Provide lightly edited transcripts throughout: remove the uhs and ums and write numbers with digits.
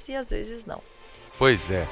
e às vezes não. Pois é.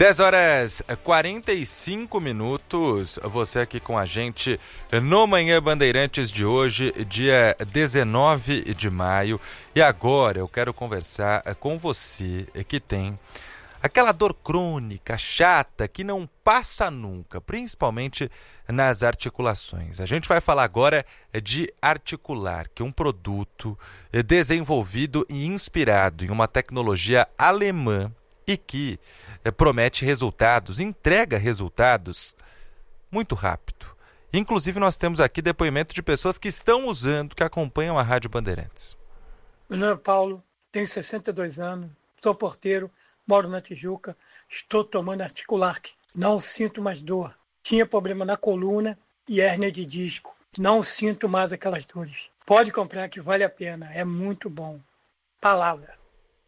10h45, você aqui com a gente no Manhã Bandeirantes de hoje, dia 19 de maio. E agora eu quero conversar com você que tem aquela dor crônica, chata, que não passa nunca, principalmente nas articulações. A gente vai falar agora de Articular, que é um produto desenvolvido e inspirado em uma tecnologia alemã e que promete resultados, entrega resultados muito rápido. Inclusive nós temos aqui depoimento de pessoas que estão usando, que acompanham a Rádio Bandeirantes. Meu nome é Paulo, tenho 62 anos, sou porteiro, moro na Tijuca, estou tomando Articular, não sinto mais dor. Tinha problema na coluna e hérnia de disco, não sinto mais aquelas dores. Pode comprar que vale a pena, é muito bom. Palavra.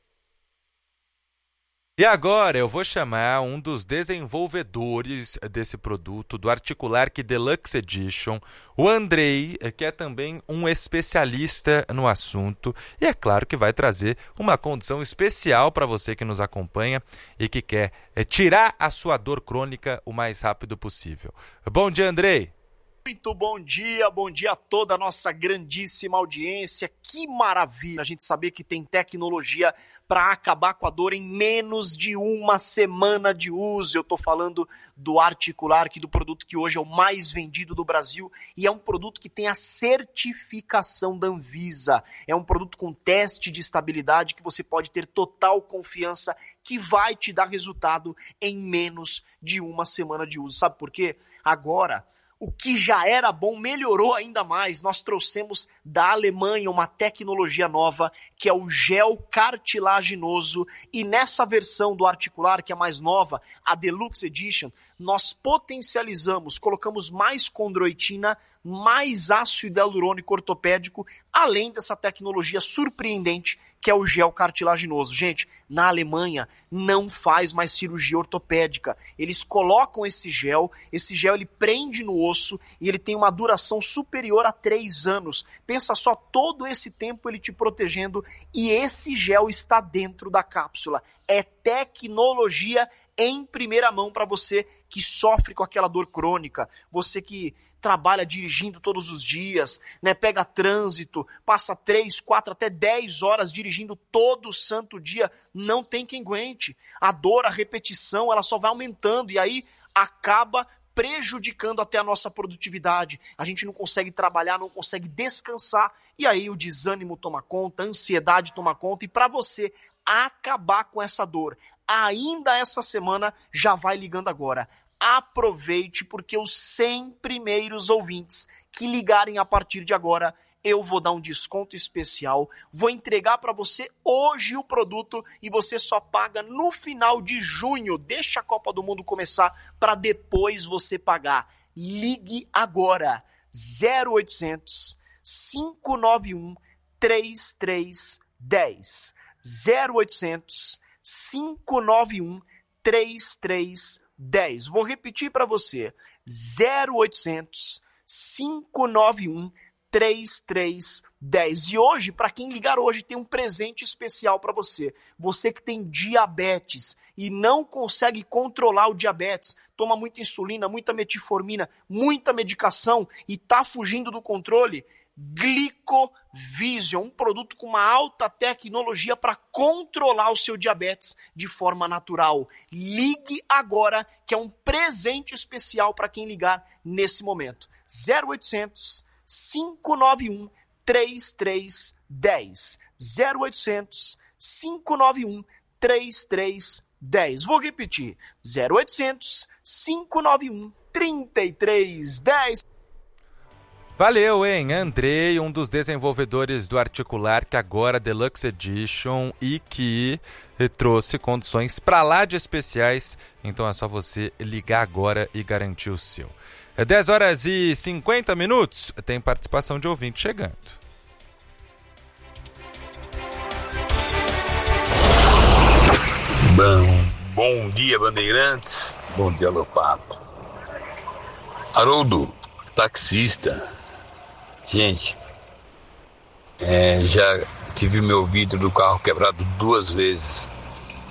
E agora eu vou chamar um dos desenvolvedores desse produto, do Articular Deluxe Edition, o Andrei, que é também um especialista no assunto e é claro que vai trazer uma condição especial para você que nos acompanha e que quer tirar a sua dor crônica o mais rápido possível. Bom dia, Andrei! Muito bom dia a toda a nossa grandíssima audiência. Que maravilha a gente saber que tem tecnologia para acabar com a dor em menos de uma semana de uso. Eu estou falando do Articular, do produto que hoje é o mais vendido do Brasil e é um produto que tem a certificação da Anvisa. É um produto com teste de estabilidade que você pode ter total confiança que vai te dar resultado em menos de uma semana de uso. Sabe por quê? Agora, o que já era bom melhorou ainda mais. Nós trouxemos da Alemanha uma tecnologia nova, que é o gel cartilaginoso. E nessa versão do Articular, que é mais nova, a Deluxe Edition, nós potencializamos, colocamos mais condroitina, mais ácido hialurônico ortopédico, além dessa tecnologia surpreendente que é o gel cartilaginoso. Gente, na Alemanha não faz mais cirurgia ortopédica. Eles colocam esse gel ele prende no osso e ele tem uma duração superior a 3 anos. Pensa só, todo esse tempo ele te protegendo e esse gel está dentro da cápsula. É tecnologia em primeira mão para você que sofre com aquela dor crônica, você que trabalha dirigindo todos os dias, né? Pega trânsito, passa 3, 4, até 10 horas dirigindo todo santo dia, não tem quem aguente. A dor, a repetição, ela só vai aumentando e aí acaba prejudicando até a nossa produtividade. A gente não consegue trabalhar, não consegue descansar e aí o desânimo toma conta, a ansiedade toma conta e para você acabar com essa dor, ainda essa semana, já vai ligando agora. Aproveite, porque os 100 primeiros ouvintes que ligarem a partir de agora, eu vou dar um desconto especial, vou entregar para você hoje o produto e você só paga no final de junho. Deixa a Copa do Mundo começar para depois você pagar. Ligue agora, 0800 591 3310. 0800 591 3310. Vou repetir para você, 0800 591 3310. E hoje, para quem ligar hoje, tem um presente especial para você. Você que tem diabetes e não consegue controlar o diabetes, toma muita insulina, muita metformina, muita medicação e está fugindo do controle, Glicovision, um produto com uma alta tecnologia para controlar o seu diabetes de forma natural. Ligue agora, que é um presente especial para quem ligar nesse momento. 0800 591 3310. 0800 591 3310. Vou repetir. 0800 591 3310. Valeu, hein? Andrei, um dos desenvolvedores do Articular, que agora é Deluxe Edition e que trouxe condições pra lá de especiais. Então é só você ligar agora e garantir o seu. 10h50, tem participação de ouvinte chegando. Bom dia, Bandeirantes. Bom dia, Lopato. Haroldo, taxista. Gente, já tive meu vidro do carro quebrado 2 vezes.